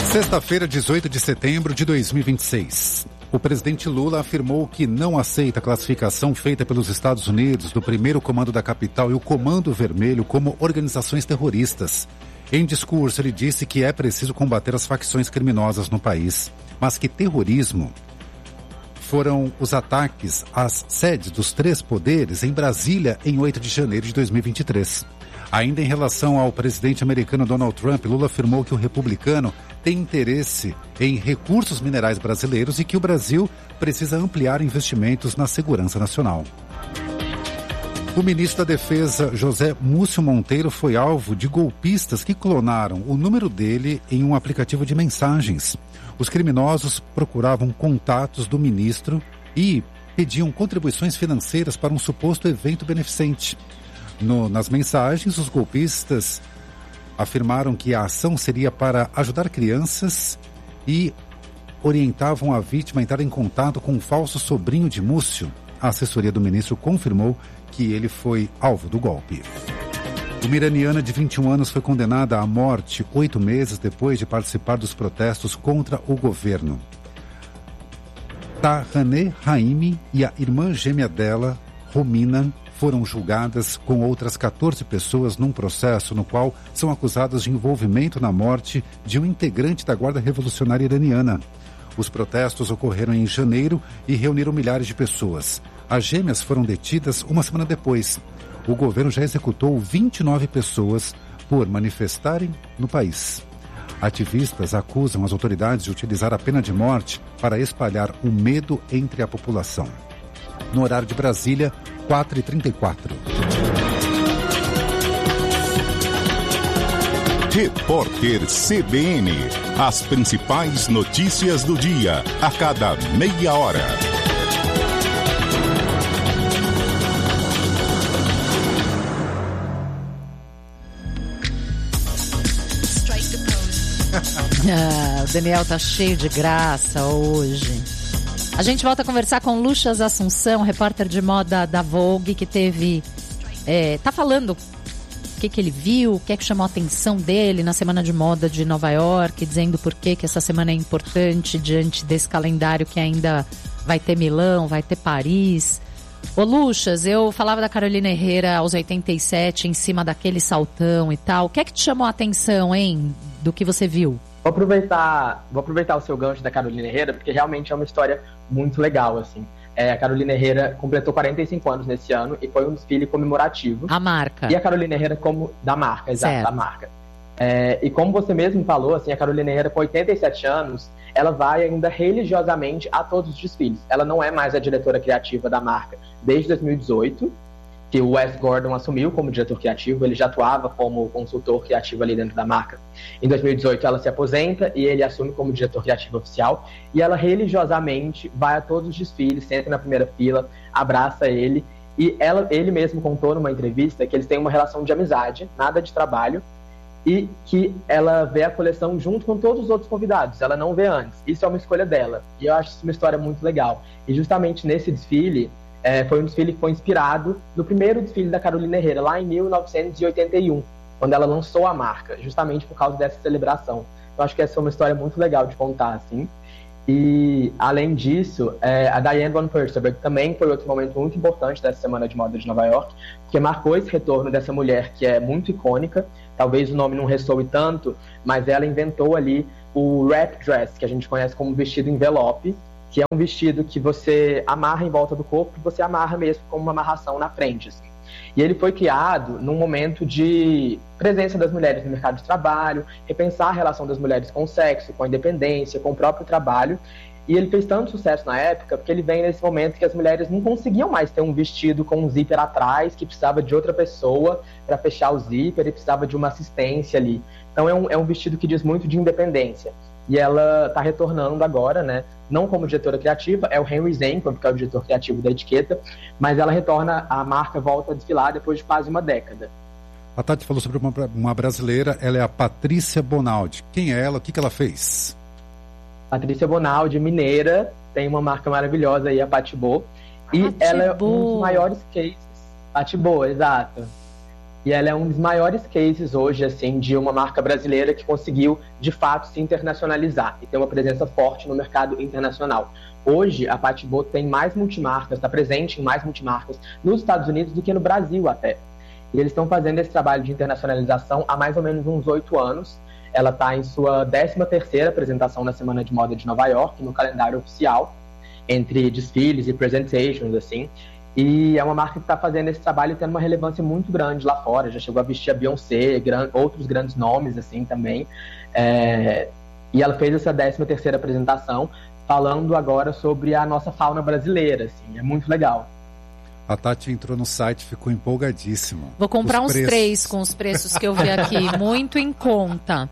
Sexta-feira, 18 de setembro de 2026. O presidente Lula afirmou que não aceita a classificação feita pelos Estados Unidos do primeiro comando da capital e o Comando Vermelho como organizações terroristas. Em discurso, ele disse que é preciso combater as facções criminosas no país, mas que terrorismo foram os ataques às sedes dos três poderes em Brasília em 8 de janeiro de 2023. Ainda em relação ao presidente americano Donald Trump, Lula afirmou que o republicano tem interesse em recursos minerais brasileiros e que o Brasil precisa ampliar investimentos na segurança nacional. O ministro da Defesa, José Múcio Monteiro, foi alvo de golpistas que clonaram o número dele em um aplicativo de mensagens. Os criminosos procuravam contatos do ministro e pediam contribuições financeiras para um suposto evento beneficente. Nas mensagens, os golpistas afirmaram que a ação seria para ajudar crianças e orientavam a vítima a entrar em contato com um falso sobrinho de Múcio. A assessoria do ministro confirmou que ele foi alvo do golpe. Uma iraniana de 21 anos foi condenada à morte 8 meses depois de participar dos protestos contra o governo. Tahaneh Haimi e a irmã gêmea dela, Romina, foram julgadas com outras 14 pessoas num processo no qual são acusadas de envolvimento na morte de um integrante da Guarda Revolucionária Iraniana. Os protestos ocorreram em janeiro e reuniram milhares de pessoas. As gêmeas foram detidas uma semana depois. O governo já executou 29 pessoas por manifestarem no país. Ativistas acusam as autoridades de utilizar a pena de morte para espalhar o medo entre a população. No horário de Brasília, 4h34. Repórter CBN. As principais notícias do dia, a cada meia hora. O Daniel tá cheio de graça hoje. A gente volta a conversar com Luchas Assunção, repórter de moda da Vogue, que teve... tá falando o que ele viu, o que é que chamou a atenção dele na Semana de Moda de Nova York, dizendo por que essa semana é importante diante desse calendário que ainda vai ter Milão, vai ter Paris. Ô Luchas, eu falava da Carolina Herrera aos 87, em cima daquele saltão e tal. O que é que te chamou a atenção, hein, do que você viu? Vou aproveitar o seu gancho da Carolina Herrera, porque realmente é uma história muito legal, assim. A Carolina Herrera completou 45 anos nesse ano e foi um desfile comemorativo. A marca. E a Carolina Herrera da marca, exato, certo. Da marca. E como você mesmo falou, assim, a Carolina Herrera com 87 anos, ela vai ainda religiosamente a todos os desfiles. Ela não é mais a diretora criativa da marca desde 2018, que o Wes Gordon assumiu como diretor criativo. Ele já atuava como consultor criativo ali dentro da marca. Em 2018 ela se aposenta e ele assume como diretor criativo oficial, e ela religiosamente vai a todos os desfiles, senta na primeira fila, abraça ele, e ele mesmo contou numa entrevista que eles têm uma relação de amizade, nada de trabalho, e que ela vê a coleção junto com todos os outros convidados, ela não vê antes. Isso é uma escolha dela, e eu acho isso uma história muito legal. E justamente nesse desfile, foi um desfile que foi inspirado no primeiro desfile da Carolina Herrera, lá em 1981, quando ela lançou a marca, justamente por causa dessa celebração. Eu acho que essa é uma história muito legal de contar, assim. E, além disso, a Diane von Furstenberg também foi outro momento muito importante dessa Semana de Moda de Nova York, porque marcou esse retorno dessa mulher que é muito icônica. Talvez o nome não ressoe tanto, mas ela inventou ali o wrap dress, que a gente conhece como vestido envelope, que é um vestido que você amarra em volta do corpo e você amarra mesmo com uma amarração na frente, assim. E ele foi criado num momento de presença das mulheres no mercado de trabalho, repensar a relação das mulheres com o sexo, com a independência, com o próprio trabalho. E ele fez tanto sucesso na época porque ele vem nesse momento que as mulheres não conseguiam mais ter um vestido com um zíper atrás, que precisava de outra pessoa para fechar o zíper e precisava de uma assistência ali. Então é um vestido que diz muito de independência. E ela está retornando agora, né? Não como diretora criativa, é o Henry Zenko, que é o diretor criativo da etiqueta, mas ela retorna, a marca volta a desfilar depois de quase uma década. A Tati falou sobre uma brasileira, ela é a Patrícia Bonaldi. Quem é ela? O que ela fez? Patrícia Bonaldi, mineira, tem uma marca maravilhosa aí, a Patibô. E ela é um dos maiores cases. Patibô, exato. E ela é um dos maiores cases hoje, assim, de uma marca brasileira que conseguiu, de fato, se internacionalizar e ter uma presença forte no mercado internacional. Hoje, a Patibô tem mais multimarcas, está presente em mais multimarcas nos Estados Unidos do que no Brasil até. E eles estão fazendo esse trabalho de internacionalização há mais ou menos uns 8 anos. Ela está em sua 13ª apresentação na Semana de Moda de Nova York, no calendário oficial, entre desfiles e presentations, assim. E é uma marca que está fazendo esse trabalho e tendo uma relevância muito grande lá fora. Já chegou a vestir a Beyoncé, outros grandes nomes, assim, também. E ela fez essa 13ª apresentação, falando agora sobre a nossa fauna brasileira, assim. É muito legal. A Tati entrou no site, ficou empolgadíssima. Vou comprar uns 3 com os preços que eu vi aqui, muito em conta.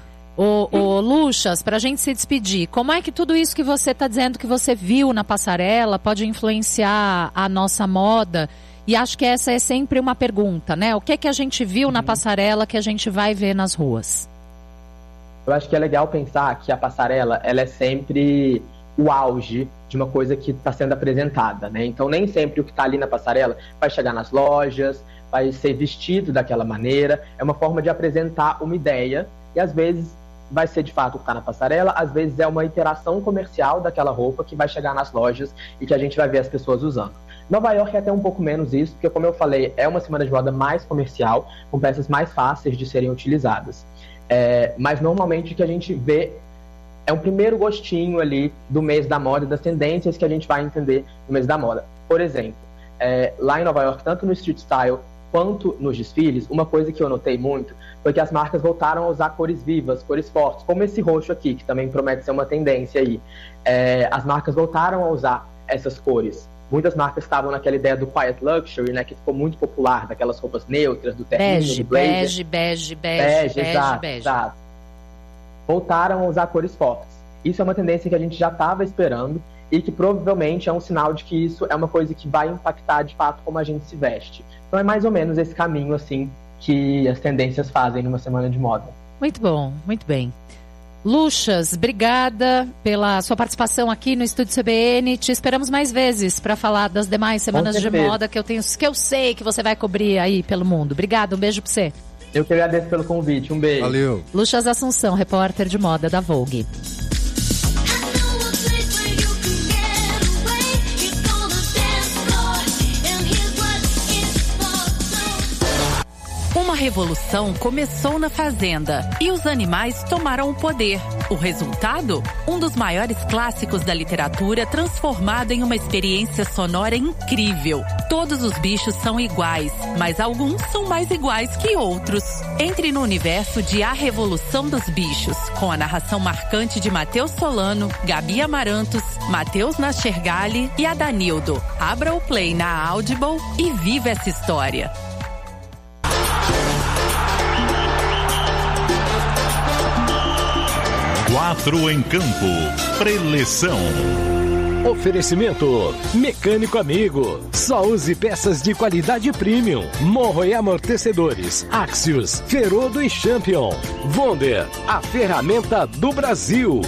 Ô Luxas, para a gente se despedir, como é que tudo isso que você está dizendo que você viu na passarela pode influenciar a nossa moda? E acho que essa é sempre uma pergunta, né? O que é que a gente viu na passarela que a gente vai ver nas ruas? Eu acho que é legal pensar que a passarela, ela é sempre o auge de uma coisa que está sendo apresentada, né? Então nem sempre o que está ali na passarela vai chegar nas lojas, vai ser vestido daquela maneira. É uma forma de apresentar uma ideia e às vezes vai ser de fato o que está na passarela, às vezes é uma iteração comercial daquela roupa que vai chegar nas lojas e que a gente vai ver as pessoas usando. Nova York é até um pouco menos isso, porque como eu falei, é uma semana de moda mais comercial, com peças mais fáceis de serem utilizadas. Mas normalmente o que a gente vê é um primeiro gostinho ali do mês da moda, das tendências que a gente vai entender no mês da moda. Por exemplo, lá em Nova York, tanto no street style quanto nos desfiles, uma coisa que eu notei muito foi que as marcas voltaram a usar cores vivas, cores fortes, como esse roxo aqui, que também promete ser uma tendência aí. As marcas voltaram a usar essas cores. Muitas marcas estavam naquela ideia do quiet luxury, né, que ficou muito popular, daquelas roupas neutras, do terninho, do blazer. Bege, exato. Voltaram a usar cores fortes. Isso é uma tendência que a gente já estava esperando e que provavelmente é um sinal de que isso é uma coisa que vai impactar de fato como a gente se veste. Então é mais ou menos esse caminho assim que as tendências fazem numa semana de moda. Muito bom, muito bem. Luxas, obrigada pela sua participação aqui no Estúdio CBN. Te esperamos mais vezes para falar das demais semanas de moda que eu sei que você vai cobrir aí pelo mundo. Obrigada, um beijo para você. Eu que agradeço pelo convite, um beijo. Valeu. Luxas Assunção, repórter de moda da Vogue. Uma revolução começou na fazenda e os animais tomaram o poder. O resultado? Um dos maiores clássicos da literatura transformado em uma experiência sonora incrível. Todos os bichos são iguais, mas alguns são mais iguais que outros. Entre no universo de A Revolução dos Bichos, com a narração marcante de Matheus Solano, Gabi Amarantos, Matheus Nachergali e Adanildo. Abra o play na Audible e viva essa história. Quatro em Campo. Preleção. Oferecimento Mecânico Amigo. Só use peças de qualidade premium. Morro e amortecedores. Axios, Ferodo e Champion. Wonder, a ferramenta do Brasil.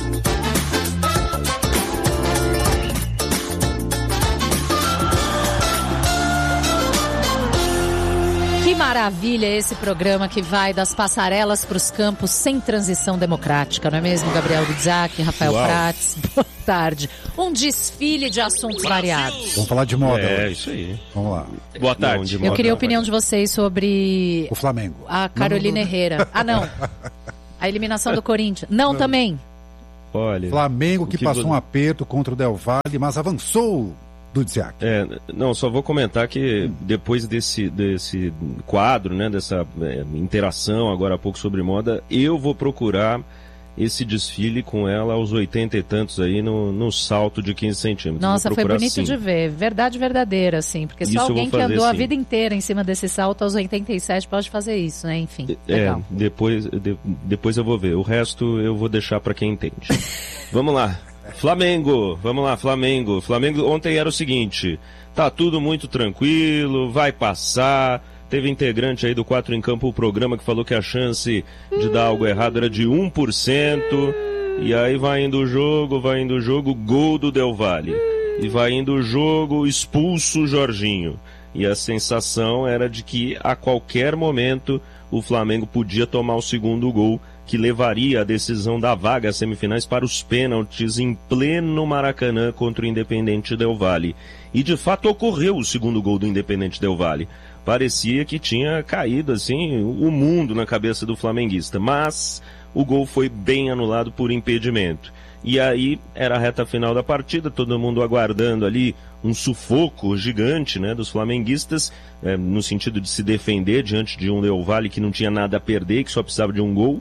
Que maravilha esse programa que vai das passarelas para os campos sem transição democrática, não é mesmo, Gabriel Dudzak, Rafael Prats? Boa tarde. Um desfile de assuntos variados. Vamos falar de moda. Isso aí. Vamos lá. Boa tarde. Eu queria a opinião de vocês sobre o Flamengo. A Carolina Herrera. Ah, não. A eliminação do Corinthians. Não, também. Olha, Flamengo que passou um aperto contra o Del Valle, mas avançou. Dudzak. Não, só vou comentar que depois desse quadro, né, dessa interação agora há pouco sobre moda, eu vou procurar esse desfile com ela aos 80 e tantos aí no salto de 15 centímetros. Nossa, foi bonito de ver, verdade verdadeira, assim, porque só alguém que andou a vida inteira em cima desse salto aos 87 pode fazer isso, né, enfim. Legal. Depois eu vou ver, o resto eu vou deixar para quem entende. Vamos lá. Flamengo, vamos lá, Flamengo. Flamengo ontem era o seguinte, tá tudo muito tranquilo, vai passar. Teve integrante aí do 4 em Campo, o programa, que falou que a chance de dar algo errado era de 1%. E aí vai indo o jogo, gol do Del Valle. E vai indo o jogo, expulso o Jorginho. e a sensação era de que a qualquer momento o Flamengo podia tomar o segundo gol, que levaria a decisão da vaga às semifinais para os pênaltis em pleno Maracanã contra o Independente Del Valle. E de fato ocorreu o segundo gol do Independente Del Valle. Parecia que tinha caído assim o mundo na cabeça do flamenguista, mas o gol foi bem anulado por impedimento. E aí era a reta final da partida, todo mundo aguardando ali um sufoco gigante, né, dos flamenguistas, no sentido de se defender diante de um Del Valle que não tinha nada a perder, que só precisava de um gol.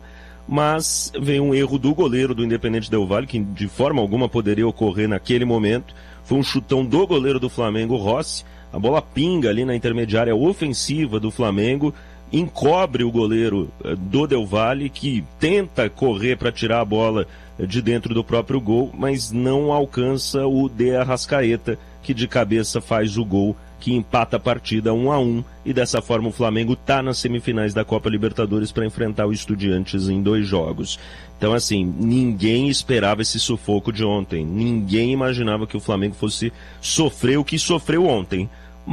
Mas veio um erro do goleiro do Independente Del Valle, que de forma alguma poderia ocorrer naquele momento. Foi um chutão do goleiro do Flamengo, Rossi. A bola pinga ali na intermediária ofensiva do Flamengo, encobre o goleiro do Del Valle, que tenta correr para tirar a bola de dentro do próprio gol, mas não alcança o De Arrascaeta, que de cabeça faz o gol que empata a partida 1-1, e dessa forma o Flamengo está nas semifinais da Copa Libertadores para enfrentar o Estudiantes em 2 jogos. Então, assim, ninguém esperava esse sufoco de ontem, ninguém imaginava que o Flamengo fosse sofrer o que sofreu ontem,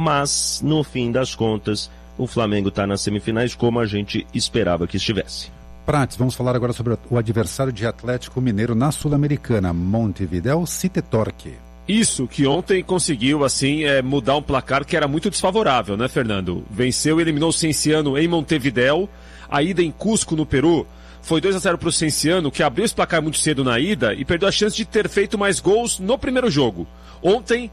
mas no fim das contas o Flamengo está nas semifinais como a gente esperava que estivesse. Prates, vamos falar agora sobre o adversário de Atlético Mineiro na Sul-Americana, Montevideo City Torque. Isso, que ontem conseguiu, assim, mudar um placar que era muito desfavorável, né, Fernando? Venceu e eliminou o Cienciano em Montevideo. A ida em Cusco, no Peru, foi 2-0 para o Cienciano, que abriu esse placar muito cedo na ida e perdeu a chance de ter feito mais gols no primeiro jogo. Ontem,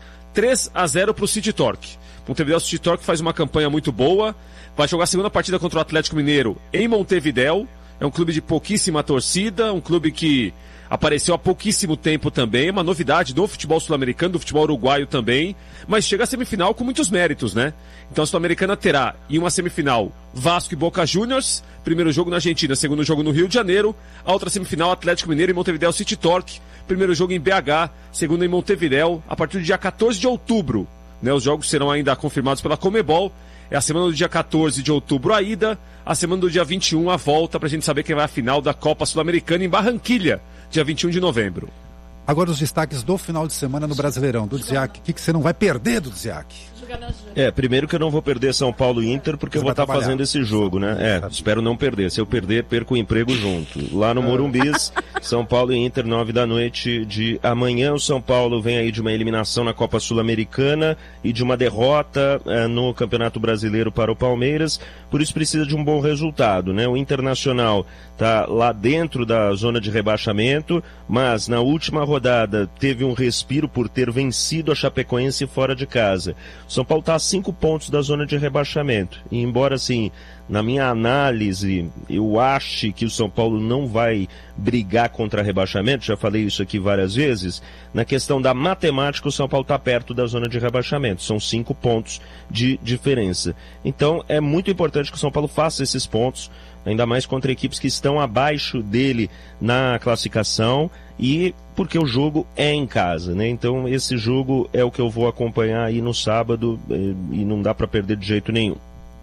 3-0 para o City Torque. Montevideo City Torque faz uma campanha muito boa, vai jogar a segunda partida contra o Atlético Mineiro em Montevideo. É um clube de pouquíssima torcida, um clube que apareceu há pouquíssimo tempo também, uma novidade do futebol sul-americano, do futebol uruguaio também, mas chega à semifinal com muitos méritos, né? Então a Sul-Americana terá em uma semifinal Vasco e Boca Juniors, primeiro jogo na Argentina, segundo jogo no Rio de Janeiro, a outra semifinal Atlético Mineiro e Montevideo City Torque, primeiro jogo em BH, segundo em Montevideo, a partir do dia 14 de outubro, né? Os jogos serão ainda confirmados pela Conmebol. É a semana do dia 14 de outubro a ida, a semana do dia 21 a volta, pra gente saber quem vai à final da Copa Sul-Americana em Barranquilha, dia 21 de novembro. Agora os destaques do final de semana no Brasileirão. Dudziak, o que você não vai perder, Dudziak? Primeiro que eu não vou perder São Paulo e Inter, porque eu vou estar fazendo esse jogo, né? Espero não perder. Se eu perder, perco o emprego junto. Lá no Morumbis, São Paulo e Inter, 9h de amanhã. O São Paulo vem aí de uma eliminação na Copa Sul-Americana e de uma derrota no Campeonato Brasileiro para o Palmeiras. Por isso precisa de um bom resultado, né? O Internacional está lá dentro da zona de rebaixamento, mas na última rodada teve um respiro por ter vencido a Chapecoense fora de casa. São Paulo está a 5 pontos da zona de rebaixamento. E embora, assim, na minha análise, eu ache que o São Paulo não vai brigar contra rebaixamento, já falei isso aqui várias vezes, na questão da matemática o São Paulo está perto da zona de rebaixamento. São 5 pontos de diferença. Então é muito importante que o São Paulo faça esses pontos, ainda mais contra equipes que estão abaixo dele na classificação, e porque o jogo é em casa, né? Então esse jogo é o que eu vou acompanhar aí no sábado e não dá para perder de jeito nenhum.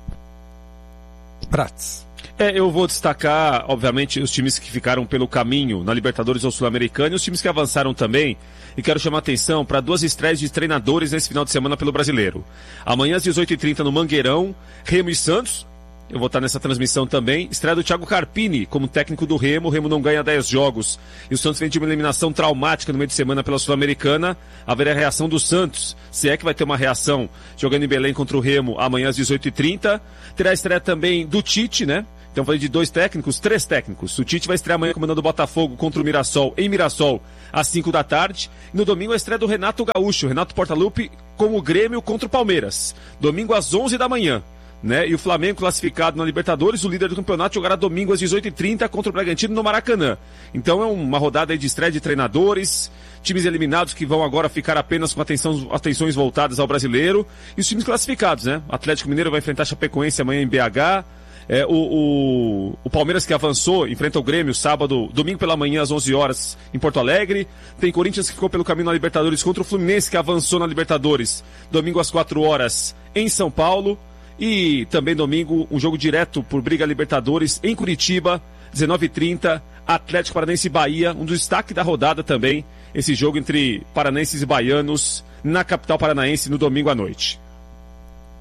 Prates. Eu vou destacar, obviamente, os times que ficaram pelo caminho na Libertadores ou Sul-Americana e os times que avançaram também. E quero chamar a atenção para 2 estreias de treinadores nesse final de semana pelo Brasileiro. Amanhã às 18h30 no Mangueirão, Remo e Santos. Eu vou estar nessa transmissão também. Estreia do Thiago Carpini como técnico do Remo. O Remo não ganha 10 jogos. E o Santos vem de uma eliminação traumática no meio de semana pela Sul-Americana. Haverá a reação do Santos. Se é que vai ter uma reação jogando em Belém contra o Remo amanhã às 18h30. Terá a estreia também do Tite, né? Então falei de 2 técnicos, 3 técnicos. O Tite vai estrear amanhã comandando o Botafogo contra o Mirassol, em Mirassol, às 5 da tarde. E no domingo a estreia do Renato Gaúcho, Renato Portaluppi, com o Grêmio contra o Palmeiras. Domingo às 11 da manhã. Né? E o Flamengo classificado na Libertadores, o líder do campeonato, jogará domingo às 18h30 contra o Bragantino no Maracanã. Então é uma rodada aí de estreia de treinadores, times eliminados que vão agora ficar apenas com atenções voltadas ao brasileiro, e os times classificados, né? O Atlético Mineiro vai enfrentar a Chapecoense amanhã em BH, o Palmeiras, que avançou, enfrenta o Grêmio domingo pela manhã às 11 horas em Porto Alegre. Tem Corinthians, que ficou pelo caminho na Libertadores, contra o Fluminense, que avançou na Libertadores, domingo às 4 horas em São Paulo. E também domingo, um jogo direto por briga Libertadores em Curitiba, 19h30, Atlético Paranaense e Bahia, um dos destaques da rodada também, esse jogo entre paranenses e baianos na capital paranaense no domingo à noite.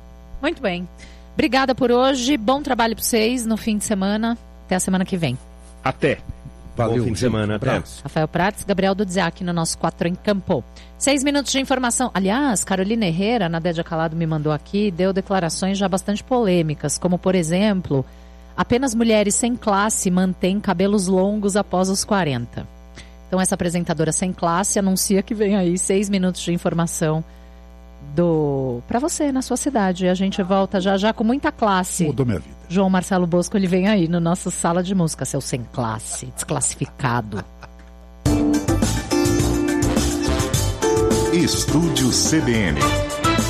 Muito bem. Obrigada por hoje. Bom trabalho para vocês no fim de semana. Até a semana que vem. Até. Valeu. Bom fim de semana. Até. Rafael Prates, Gabriel Dudziak no nosso 4 em Campo. 6 minutos de informação. Aliás, Carolina Herrera, na Dédia Calado me mandou aqui, deu declarações já bastante polêmicas, como por exemplo, apenas mulheres sem classe mantêm cabelos longos após os 40. Então essa apresentadora sem classe anuncia que vem aí 6 minutos de informação para você na sua cidade. E a gente volta já com muita classe. Mudou minha vida. João Marcelo Bosco, ele vem aí no nosso Sala de Música, seu sem classe, desclassificado. Estúdio CBN.